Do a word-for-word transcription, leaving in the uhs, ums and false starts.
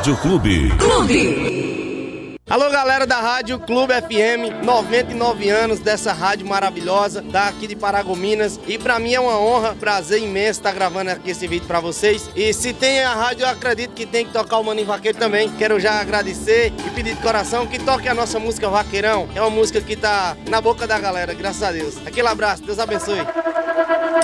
Rádio Clube. Clube. Alô, galera da Rádio Clube F M, noventa e nove anos dessa rádio maravilhosa, daqui de Paragominas. E pra mim é uma honra, prazer imenso estar gravando aqui esse vídeo pra vocês. E se tem a rádio, eu acredito que tem que tocar o Maninho Vaqueiro também. Quero já agradecer e pedir de coração que toque a nossa música Vaqueirão. É uma música que tá na boca da galera, graças a Deus. Aquele abraço, Deus abençoe.